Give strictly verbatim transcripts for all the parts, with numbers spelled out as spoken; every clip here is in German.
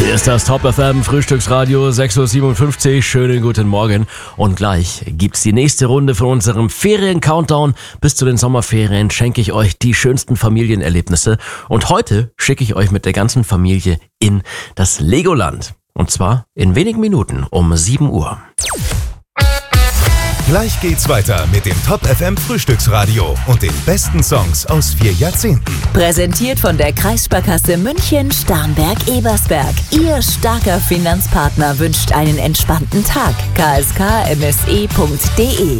Hier ist das Top F M Frühstücksradio, sechs Uhr siebenundfünfzig. Schönen guten Morgen. Und gleich gibt's die nächste Runde von unserem Ferien-Countdown. Bis zu den Sommerferien schenke ich euch die schönsten Familienerlebnisse. Und heute schicke ich euch mit der ganzen Familie in das Legoland. Und zwar in wenigen Minuten um sieben Uhr. Gleich geht's weiter mit dem Top F M Frühstücksradio und den besten Songs aus vier Jahrzehnten. Präsentiert von der Kreissparkasse München Starnberg-Ebersberg. Ihr starker Finanzpartner wünscht einen entspannten Tag. k s k m s e punkt d e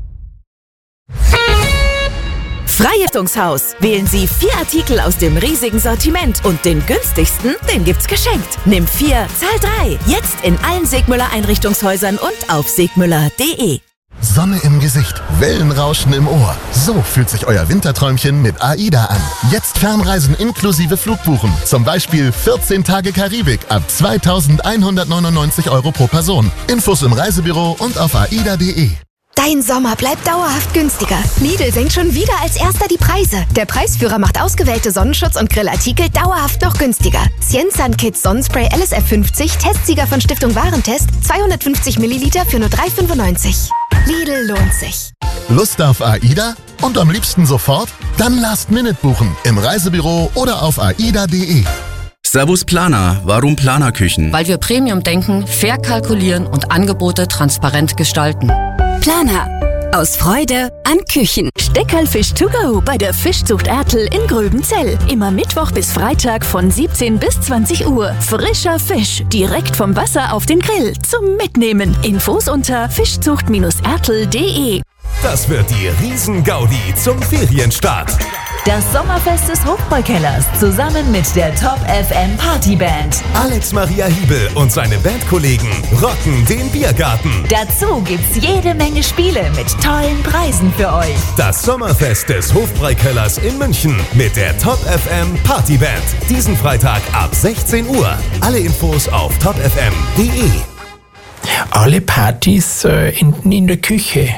Freiheitungshaus. Wählen Sie vier Artikel aus dem riesigen Sortiment und den günstigsten, den gibt's geschenkt. Nimm vier, zahl drei. Jetzt in allen Segmüller Einrichtungshäusern und auf segmüller punkt d e. Sonne im Gesicht, Wellenrauschen im Ohr. So fühlt sich euer Winterträumchen mit AIDA an. Jetzt Fernreisen inklusive Flugbuchen. Zum Beispiel vierzehn Tage Karibik ab zweitausendeinhundertneunundneunzig Euro pro Person. Infos im Reisebüro und auf aida punkt d e. Dein Sommer bleibt dauerhaft günstiger. Lidl senkt schon wieder als erster die Preise. Der Preisführer macht ausgewählte Sonnenschutz- und Grillartikel dauerhaft noch günstiger. Cienzan Kids Sonnenspray L S F fünfzig, Testsieger von Stiftung Warentest, zweihundertfünfzig Milliliter für nur drei fünfundneunzig. Lidl lohnt sich. Lust auf AIDA? Und am liebsten sofort? Dann Last Minute buchen im Reisebüro oder auf aida punkt d e. Servus Planer, warum Planerküchen? Weil wir Premium denken, fair kalkulieren und Angebote transparent gestalten. Planer. Aus Freude an Küchen. Steckerlfisch to go bei der Fischzucht Ertl in Gröbenzell. Immer Mittwoch bis Freitag von siebzehn bis zwanzig Uhr. Frischer Fisch, direkt vom Wasser auf den Grill. Zum Mitnehmen. Infos unter fischzucht ertl punkt d e. Das wird die Riesen-Gaudi zum Ferienstart. Das Sommerfest des Hofbräukellers zusammen mit der Top F M Partyband. Alex Maria Hiebel und seine Bandkollegen rocken den Biergarten. Dazu gibt's jede Menge Spiele mit tollen Preisen für euch. Das Sommerfest des Hofbräukellers in München mit der Top F M Partyband. Diesen Freitag ab sechzehn Uhr. Alle Infos auf top f m punkt d e. Alle Partys äh, enden in der Küche.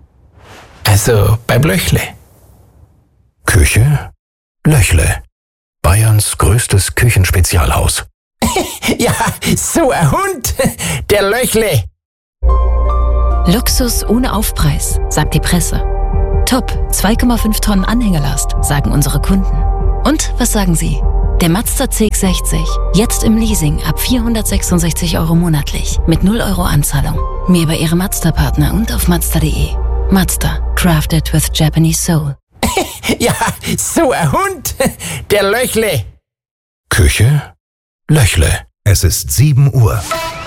Also beim Löchle. Küche? Löchle. Bayerns größtes Küchenspezialhaus. Ja, so ein Hund. Der Löchle. Luxus ohne Aufpreis, sagt die Presse. Top, zwei Komma fünf Tonnen Anhängelast, sagen unsere Kunden. Und was sagen Sie? Der Mazda C X sechzig, jetzt im Leasing ab vierhundertsechsundsechzig Euro monatlich, mit null Euro Anzahlung. Mehr über Ihre Mazda-Partner und auf mazda punkt d e. Mazda, crafted with Japanese soul. Ja, so ein Hund. Der Löchle. Küche? Löchle. Es ist sieben Uhr.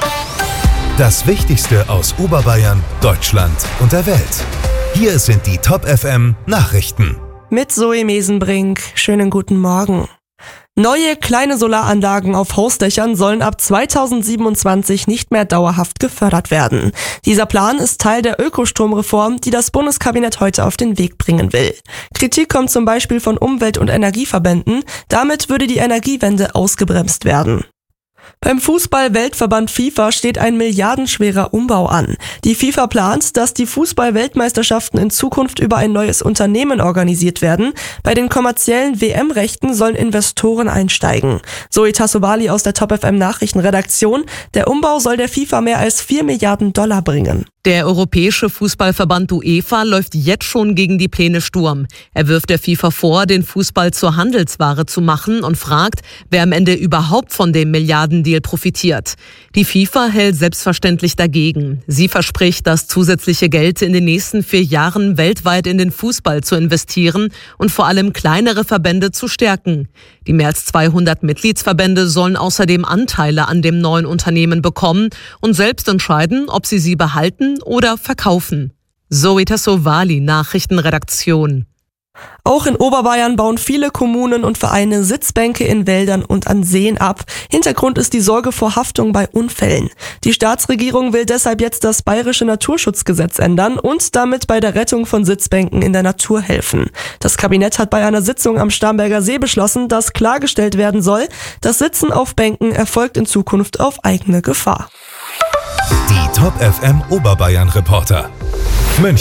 Das Wichtigste aus Oberbayern, Deutschland und der Welt. Hier sind die Top F M Nachrichten. Mit Zoe Mesenbrink. Schönen guten Morgen. Neue kleine Solaranlagen auf Hausdächern sollen ab zweitausendsiebenundzwanzig nicht mehr dauerhaft gefördert werden. Dieser Plan ist Teil der Ökostromreform, die das Bundeskabinett heute auf den Weg bringen will. Kritik kommt zum Beispiel von Umwelt- und Energieverbänden. Damit würde die Energiewende ausgebremst werden. Beim Fußball-Weltverband FIFA steht ein milliardenschwerer Umbau an. Die FIFA plant, dass die Fußball-Weltmeisterschaften in Zukunft über ein neues Unternehmen organisiert werden. Bei den kommerziellen W M-Rechten sollen Investoren einsteigen. Zoe Tassovali aus der Top F M Nachrichtenredaktion. Der Umbau soll der FIFA mehr als vier Milliarden Dollar bringen. Der Europäische Fußballverband UEFA läuft jetzt schon gegen die Pläne Sturm. Er wirft der FIFA vor, den Fußball zur Handelsware zu machen und fragt, wer am Ende überhaupt von dem Milliardendeal profitiert. Die FIFA hält selbstverständlich dagegen. Sie verspricht, das zusätzliche Geld in den nächsten vier Jahren weltweit in den Fußball zu investieren und vor allem kleinere Verbände zu stärken. Die mehr als zweihundert Mitgliedsverbände sollen außerdem Anteile an dem neuen Unternehmen bekommen und selbst entscheiden, ob sie sie behalten oder verkaufen. Zoe Tassovali, Nachrichtenredaktion. Auch in Oberbayern bauen viele Kommunen und Vereine Sitzbänke in Wäldern und an Seen ab. Hintergrund ist die Sorge vor Haftung bei Unfällen. Die Staatsregierung will deshalb jetzt das Bayerische Naturschutzgesetz ändern und damit bei der Rettung von Sitzbänken in der Natur helfen. Das Kabinett hat bei einer Sitzung am Starnberger See beschlossen, dass klargestellt werden soll, das Sitzen auf Bänken erfolgt in Zukunft auf eigene Gefahr. Die Top F M Oberbayern Reporter. München.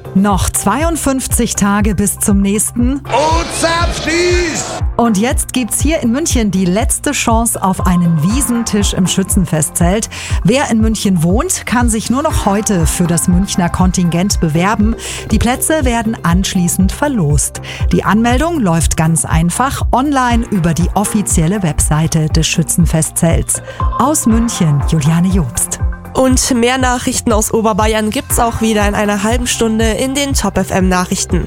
Noch zweiundfünfzig Tage bis zum nächsten Ozapfdies! Und jetzt gibt's hier in München die letzte Chance auf einen Wiesentisch im Schützenfestzelt. Wer in München wohnt, kann sich nur noch heute für das Münchner Kontingent bewerben. Die Plätze werden anschließend verlost. Die Anmeldung läuft ganz einfach online über die offizielle Webseite des Schützenfestzelts. Aus München, Juliane Jobst. Und mehr Nachrichten aus Oberbayern gibt's auch wieder in einer halben Stunde in den Top F M Nachrichten.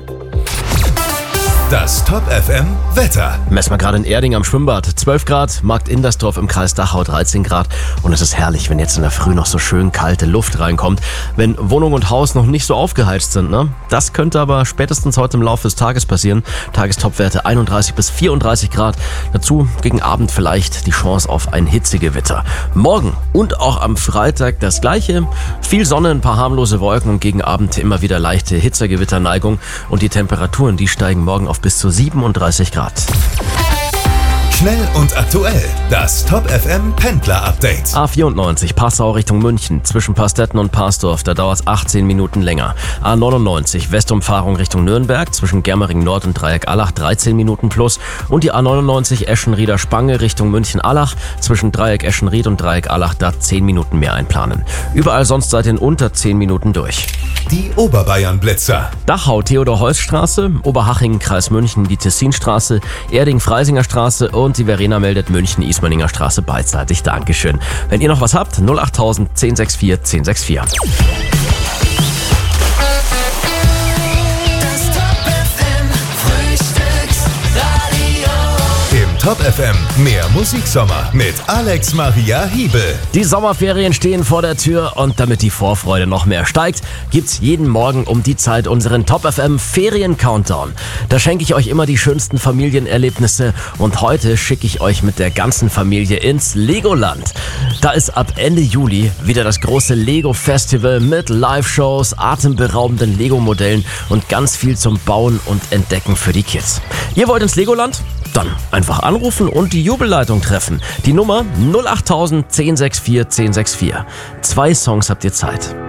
Das Top F M Wetter. Messen wir gerade in Erding am Schwimmbad. zwölf Grad, Markt Indersdorf im Kreis Dachau dreizehn Grad. Und es ist herrlich, wenn jetzt in der Früh noch so schön kalte Luft reinkommt. Wenn Wohnung und Haus noch nicht so aufgeheizt sind, ne? Das könnte aber spätestens heute im Laufe des Tages passieren. Tagestopwerte einunddreißig bis vierunddreißig Grad. Dazu gegen Abend vielleicht die Chance auf ein Hitzegewitter. Morgen und auch am Freitag das Gleiche. Viel Sonne, ein paar harmlose Wolken und gegen Abend immer wieder leichte Hitzegewitterneigung. Und die Temperaturen, die steigen morgen auf bis zu siebenunddreißig Grad. Schnell und aktuell. Das Top F M Pendler Update. A vierundneunzig Passau Richtung München. Zwischen Pastetten und Parsdorf. Da dauert es achtzehn Minuten länger. A neunundneunzig Westumfahrung Richtung Nürnberg. Zwischen Germering Nord und Dreieck-Allach dreizehn Minuten plus. Und die A neunundneunzig Eschenrieder Spange Richtung München-Allach. Zwischen Dreieck Eschenried und Dreieck-Allach da zehn Minuten mehr einplanen. Überall sonst seid ihr in unter zehn Minuten durch. Die Oberbayern-Blitzer. Dachau Theodor-Heuss-Straße. Oberhaching Kreis München die Tessinstraße. Erding-Freisinger Straße. Und die Verena meldet München Ismaninger Straße beidseitig. Dankeschön. Wenn ihr noch was habt, null achttausend zehn sechs vier zehn sechs vier. Top F M, mehr Musiksommer mit Alex Maria Hiebel. Die Sommerferien stehen vor der Tür und damit die Vorfreude noch mehr steigt, gibt's jeden Morgen um die Zeit unseren Top F M Ferien-Countdown. Da schenke ich euch immer die schönsten Familienerlebnisse und heute schicke ich euch mit der ganzen Familie ins Legoland. Da ist ab Ende Juli wieder das große Lego-Festival mit Live-Shows, atemberaubenden Lego-Modellen und ganz viel zum Bauen und Entdecken für die Kids. Ihr wollt ins Legoland? Dann einfach anrufen und die Jubelleitung treffen. Die Nummer null achttausend zehn sechs vier zehn sechs vier. Zwei Songs habt ihr Zeit.